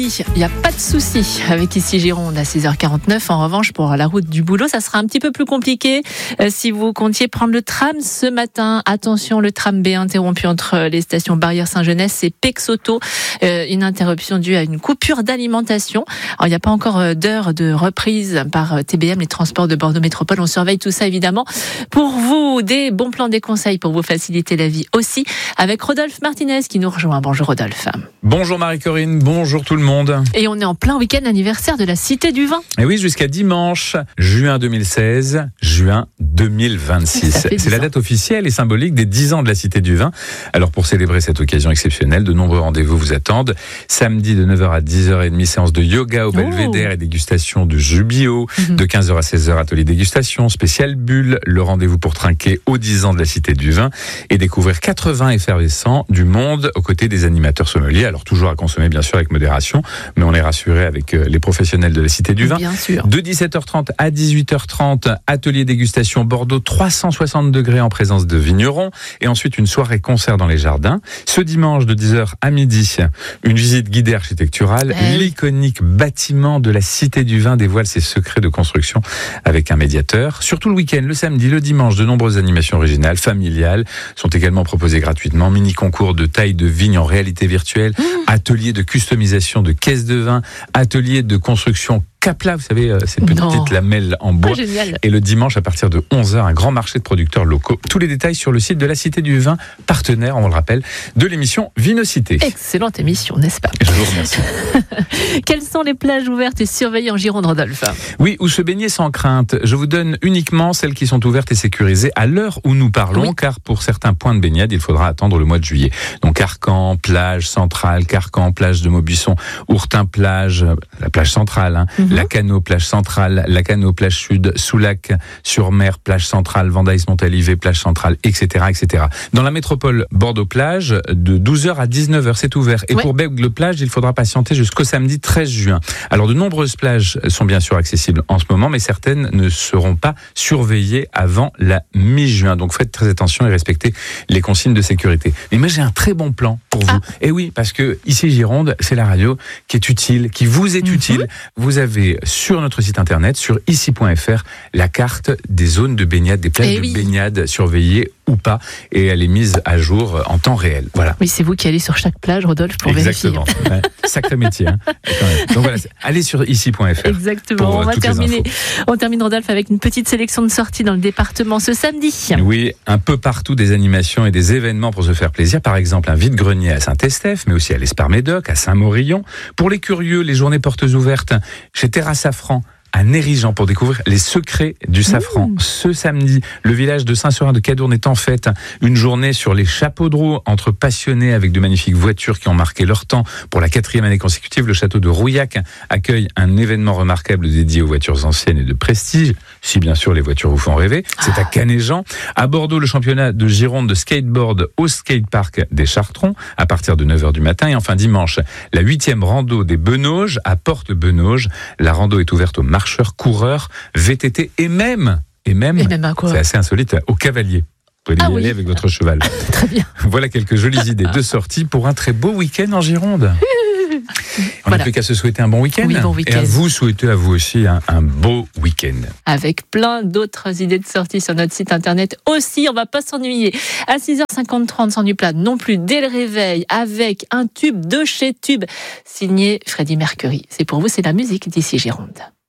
Il n'y a pas de souci avec ici Gironde à 6h49. En revanche, pour la route du boulot, ça sera un petit peu plus compliqué. Si vous comptiez prendre le tram ce matin, attention, le tram B interrompu entre les stations Barrière-Saint-Genès et Pexauto. Une interruption due à une coupure d'alimentation. Alors, il n'y a pas encore d'heure de reprise par TBM, les transports de Bordeaux Métropole. On surveille tout ça évidemment. Pour vous, des bons plans, des conseils pour vous faciliter la vie aussi, avec Rodolphe Martinez qui nous rejoint. Bonjour Rodolphe. Bonjour Marie-Corinne, bonjour tout le monde. Et on est en plein week-end anniversaire de la Cité du Vin. Et oui, jusqu'à dimanche, juin 2016, juin 2026. C'est la date officielle et symbolique des 10 ans de la Cité du Vin. Alors pour célébrer cette occasion exceptionnelle, de nombreux rendez-vous vous attendent. Samedi de 9h à 10h30, séance de yoga au Belvédère et dégustation de jus bio. De 15h à 16h, atelier dégustation, spécial bulle, le rendez-vous pour trinquer aux 10 ans de la Cité du Vin et découvrir 80 effervescents du monde aux côtés des animateurs sommeliers. Alors toujours à consommer bien sûr avec modération, mais on est rassuré avec les professionnels de la Cité du Vin. Bien sûr. De 17h30 à 18h30, atelier dégustation Bordeaux 360 degrés en présence de vignerons et ensuite une soirée concert dans les jardins. Ce dimanche de 10h à midi, une visite guidée architecturale. L'iconique bâtiment de la Cité du Vin dévoile ses secrets de construction avec un médiateur. Surtout le week-end, le samedi, le dimanche, de nombreuses animations originales, familiales sont également proposées gratuitement. Mini-concours de taille de vigne en réalité virtuelle, atelier de customisation de caisses de vin, atelier de construction Capla, vous savez, ces petites lamelles en bois. Génial. Et le dimanche, à partir de 11h, un grand marché de producteurs locaux. Tous les détails sur le site de la Cité du Vin, partenaire, on le rappelle, de l'émission Vinocité. Excellente émission, n'est-ce pas? Je vous remercie. Quelles sont les plages ouvertes et surveillées en Gironde, Rodolphe? Oui, où se baigner sans crainte. Je vous donne uniquement celles qui sont ouvertes et sécurisées à l'heure où nous parlons, car pour certains points de baignade, il faudra attendre le mois de juillet. Donc Carcan, plage centrale, Carcan, plage de Maubuisson, Ourtin, plage, la plage centrale, Lacano, plage centrale, Lacano, plage sud, Soulac-sur-Mer, plage centrale, Vendaïs-Montalivet, plage centrale, etc., etc. Dans la métropole Bordeaux-Plage, de 12h à 19h, c'est ouvert. Et pour Bègle-Plage, il faudra patienter jusqu'au samedi 13 juin. Alors, de nombreuses plages sont bien sûr accessibles en ce moment, mais certaines ne seront pas surveillées avant la mi-juin. Donc, faites très attention et respectez les consignes de sécurité. Mais moi, j'ai un très bon plan pour vous. Et oui, parce que ici, Gironde, c'est la radio qui est utile, qui vous est utile. Vous avez sur notre site internet, sur ici.fr, la carte des zones de baignade, des plages de baignade surveillées ou pas, et elle est mise à jour en temps réel. Voilà. Oui, c'est vous qui allez sur chaque plage, Rodolphe, pour vérifier. Exactement. Sacré métier. Donc voilà, allez sur ici.fr. Exactement. On termine, Rodolphe, avec une petite sélection de sorties dans le département ce samedi. Oui, un peu partout des animations et des événements pour se faire plaisir. Par exemple, un vide-grenier à Saint-Estèphe, mais aussi à l'Espar-Médoc, à Saint-Morillon. Pour les curieux, les journées portes ouvertes chez Terra Safran à Nérigeant pour découvrir les secrets du safran. Ce samedi, le village de Saint-Seurin de Cadourne est en fête. Une journée sur les chapeaux de roue entre passionnés avec de magnifiques voitures qui ont marqué leur temps. Pour la 4e année consécutive, le château de Rouillac accueille un événement remarquable dédié aux voitures anciennes et de prestige, si bien sûr les voitures vous font rêver. C'est à Canéjan. À Bordeaux, le championnat de Gironde de skateboard au skatepark des Chartrons à partir de 9h du matin. Et enfin dimanche, la 8e rando des Benauges à Porte-Benauges. La rando est ouverte aux marcheurs, coureurs, VTT et même c'est assez insolite, aux cavaliers. Vous pouvez y aller avec votre cheval. Très bien. Voilà quelques jolies idées de sortie pour un très beau week-end en Gironde. On n'a plus qu'à se souhaiter un bon week-end. Oui, bon week-end. Et à vous souhaiter à vous aussi un beau week-end. Avec plein d'autres idées de sortie sur notre site internet aussi, on va pas s'ennuyer. À 6h53, on ne s'ennuie pas non plus dès le réveil avec un tube de chez Tube signé Freddie Mercury. C'est pour vous, c'est la musique d'ici Gironde.